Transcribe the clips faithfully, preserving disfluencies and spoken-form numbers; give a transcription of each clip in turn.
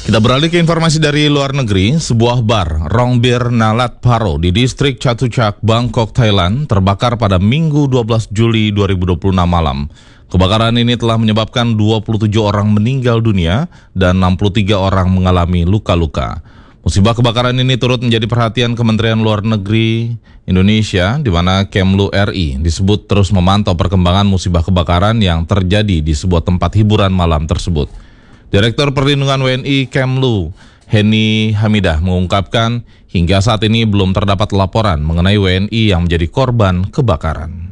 Kita beralih ke informasi dari luar negeri. Sebuah bar Rongbir Nalat Paro di distrik Chatuchak, Bangkok, Thailand terbakar pada Minggu dua belas Juli dua ribu dua puluh enam malam. Kebakaran ini telah menyebabkan dua puluh tujuh orang meninggal dunia dan enam puluh tiga orang mengalami luka-luka. Musibah kebakaran ini turut menjadi perhatian Kementerian Luar Negeri Indonesia, di mana Kemlu R I disebut terus memantau perkembangan musibah kebakaran yang terjadi di sebuah tempat hiburan malam tersebut. Direktur Perlindungan W N I Kemlu, Heni Hamidah, mengungkapkan hingga saat ini belum terdapat laporan mengenai W N I yang menjadi korban kebakaran.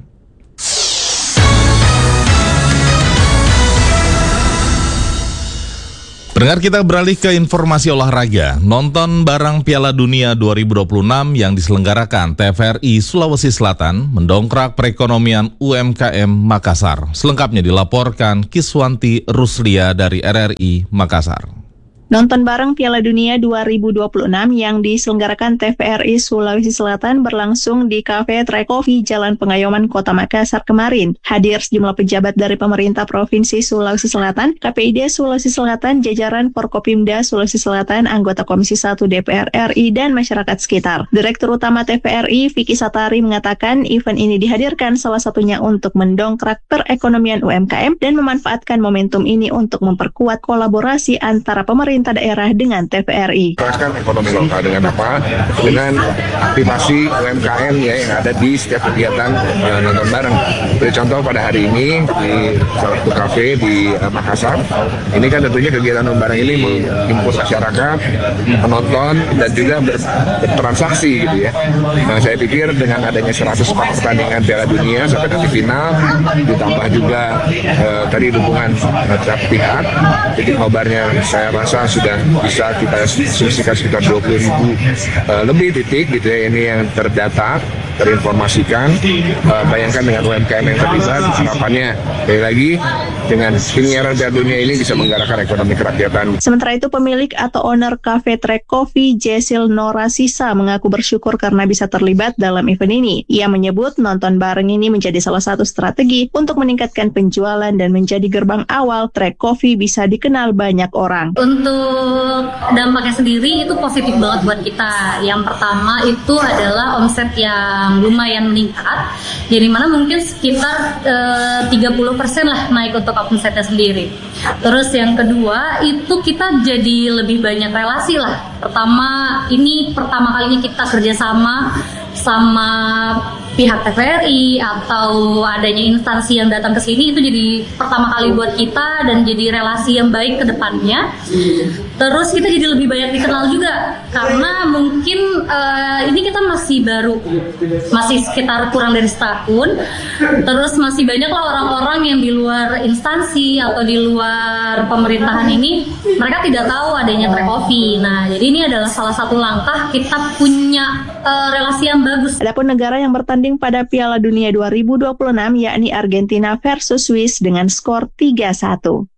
Pendengar, kita beralih ke informasi olahraga. Nonton bareng Piala Dunia dua ribu dua puluh enam yang diselenggarakan T V R I Sulawesi Selatan mendongkrak perekonomian U M K M Makassar. Selengkapnya dilaporkan Kiswanti Ruslia dari R R I Makassar. Nonton bareng Piala Dunia dua ribu dua puluh enam yang diselenggarakan T V R I Sulawesi Selatan berlangsung di Cafe Trek Coffee Jalan Pengayoman Kota Makassar kemarin. Hadir sejumlah pejabat dari pemerintah Provinsi Sulawesi Selatan, K P I D Sulawesi Selatan, jajaran Forkopimda Sulawesi Selatan, anggota Komisi satu D P R R I, dan masyarakat sekitar. Direktur Utama T V R I, Vicky Satari, mengatakan event ini dihadirkan salah satunya untuk mendongkrak perekonomian U M K M dan memanfaatkan momentum ini untuk memperkuat kolaborasi antara pemerintah daerah dengan T V R I. Teruskan ekonomi lokal dengan apa? Dengan aktivasi U M K M ya yang ada di setiap kegiatan uh, nonton bareng. Beri contoh pada hari ini di salah satu kafe di uh, Makassar. Ini kan tentunya kegiatan nonton bareng ini menghimpun masyarakat, penonton dan juga ber, bertransaksi gitu ya. Nah, saya pikir dengan adanya seratus pertandingan Piala Dunia sampai nanti final, ditambah juga uh, tadi dukungan setiap pihak, titik nobarnya saya rasa sudah bisa kita asumsikan sekitar dua puluh ribu uh, lebih titik gitu ya, ini yang terdata, terinformasikan. Uh, bayangkan dengan U M K M yang terlibat, harapannya sekali lagi dengan penyelenggaraan Piala Dunia ini bisa menggerakkan ekonomi kerakyatan. Sementara itu, pemilik atau owner Cafe Trek Coffee, Jesil Norasisa, mengaku bersyukur karena bisa terlibat dalam event ini. Ia menyebut nonton bareng ini menjadi salah satu strategi untuk meningkatkan penjualan dan menjadi gerbang awal Trek Coffee bisa dikenal banyak orang. Untuk dampaknya sendiri itu positif banget buat kita. Yang pertama itu adalah omset yang lumayan meningkat, jadi mana mungkin sekitar eh, tiga puluh persen lah naik untuk omsetnya sendiri. Terus yang kedua itu kita jadi lebih banyak relasi lah. Pertama, ini pertama kalinya kita kerjasama sama pihak T V R I atau adanya instansi yang datang ke sini, itu jadi pertama kali buat kita dan jadi relasi yang baik ke depannya. Terus kita jadi lebih banyak dikenal juga karena mungkin uh, ini kita masih baru, masih sekitar kurang dari setahun. Terus masih banyak lah orang-orang yang di luar instansi atau di luar pemerintahan ini, mereka tidak tahu adanya Trek Coffee. Nah, jadi ini adalah salah satu langkah kita punya uh, relasi yang bagus. Adapun negara yang bertanding pada Piala Dunia dua ribu dua puluh enam yakni Argentina versus Swiss dengan skor tiga satu.